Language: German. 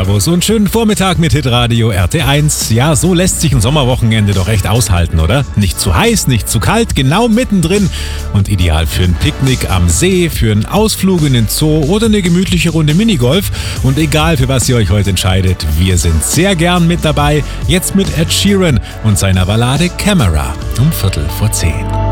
Servus und schönen Vormittag mit Hitradio RT1. Ja, so lässt sich ein Sommerwochenende doch echt aushalten, oder? Nicht zu heiß, nicht zu kalt, genau mittendrin. Und ideal für ein Picknick am See, für einen Ausflug in den Zoo oder eine gemütliche Runde Minigolf. Und egal, für was ihr euch heute entscheidet, wir sind sehr gern mit dabei. Jetzt mit Ed Sheeran und seiner Ballade Camera um 9:45.